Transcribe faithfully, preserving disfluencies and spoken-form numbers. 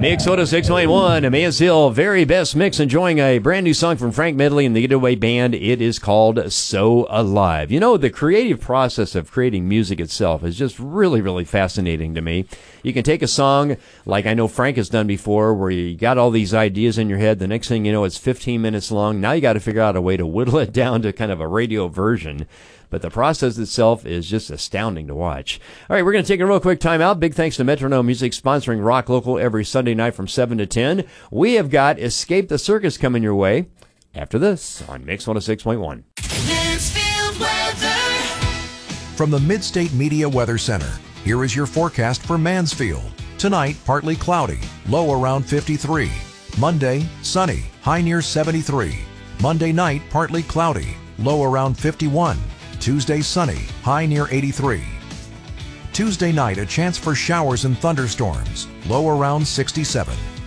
Mix one oh six point one, Mansfield very best mix, enjoying a brand new song from Frank Medley and the Getaway Band. It is called So Alive. You know, the creative process of creating music itself is just really, really fascinating to me. You can take a song like I know Frank has done before, where you got all these ideas in your head. The next thing you know, it's fifteen minutes long. Now you got to figure out a way to whittle it down to kind of a radio version. But the process itself is just astounding to watch. All right, we're going to take a real quick time out. Big thanks to Metronome Music sponsoring Rock Local every Sunday night from seven to ten. We have got Escape the Circus coming your way after this on Mix one oh six point one. Mansfield weather. From the Midstate Media Weather Center, here is your forecast for Mansfield. Tonight, partly cloudy, low around fifty-three. Monday, sunny, high near seventy-three. Monday night, partly cloudy, low around fifty-one. Tuesday, sunny, high near eighty-three. Tuesday night, a chance for showers and thunderstorms, low around sixty-seven.